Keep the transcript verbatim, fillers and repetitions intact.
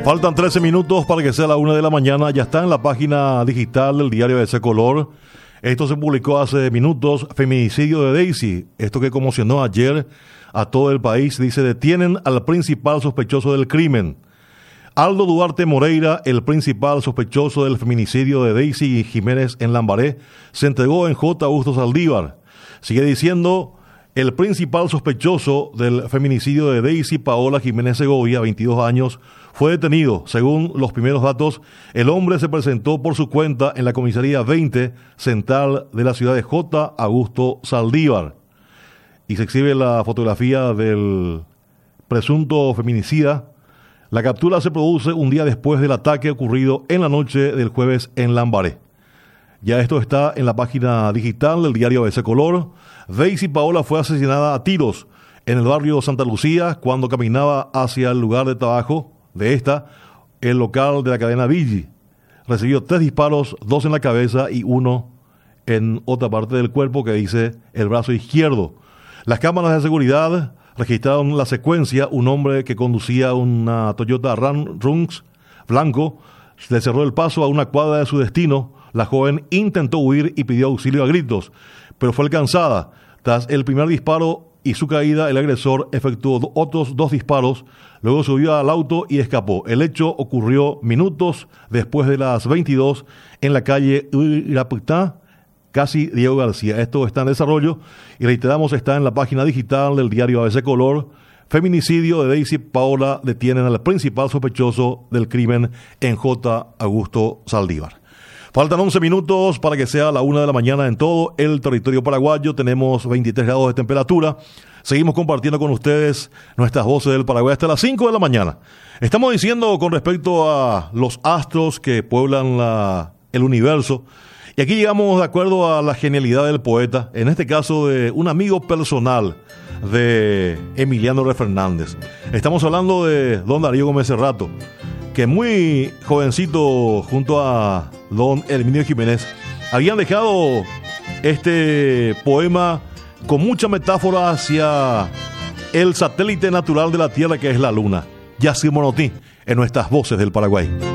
Faltan trece minutos para que sea la una de la mañana. Ya está en la página digital del diario Ese Color. Esto se publicó hace minutos. Feminicidio de Daisy. Esto que conmocionó ayer a todo el país. Dice: detienen al principal sospechoso del crimen. Aldo Duarte Moreira, el principal sospechoso del feminicidio de Daisy Jiménez en Lambaré, se entregó en J. Augusto Saldívar. Sigue diciendo: el principal sospechoso del feminicidio de Daisy Paola Jiménez Segovia, veintidós años, fue detenido. Según los primeros datos, el hombre se presentó por su cuenta en la comisaría veinte central de la ciudad de J. Augusto Saldívar. Y se exhibe la fotografía del presunto feminicida. La captura se produce un día después del ataque ocurrido en la noche del jueves en Lambaré. Ya esto está en la página digital del diario Ese Color. Daisy Paola fue asesinada a tiros en el barrio Santa Lucía cuando caminaba hacia el lugar de trabajo de esta, el local de la cadena Vigi. Recibió tres disparos, dos en la cabeza y uno en otra parte del cuerpo que dice el brazo izquierdo. Las cámaras de seguridad registraron la secuencia. Un hombre que conducía una Toyota Ram Runx blanco le cerró el paso a una cuadra de su destino. La joven intentó huir y pidió auxilio a gritos, pero fue alcanzada. Tras el primer disparo y su caída, el agresor efectuó otros dos disparos, luego subió al auto y escapó. El hecho ocurrió minutos después de las veintidós en la calle Irapitá, casi Diego García. Esto está en desarrollo y reiteramos, está en la página digital del diario Ese Color. Feminicidio de Daisy Paola, detienen al principal sospechoso del crimen en J. Augusto Saldívar. Faltan once minutos para que sea la una de la mañana en todo el territorio paraguayo. Tenemos veintitrés grados de temperatura. Seguimos compartiendo con ustedes nuestras voces del Paraguay hasta las cinco de la mañana. Estamos diciendo con respecto a los astros que pueblan la, el universo. Y aquí llegamos de acuerdo a la genialidad del poeta, en este caso de un amigo personal de Emiliano R. Fernández. Estamos hablando de don Darío Gómez Cerrato, que muy jovencito junto a don Herminio Jiménez habían dejado este poema con mucha metáfora hacia el satélite natural de la Tierra, que es la Luna. Yacir Monotí en nuestras voces del Paraguay.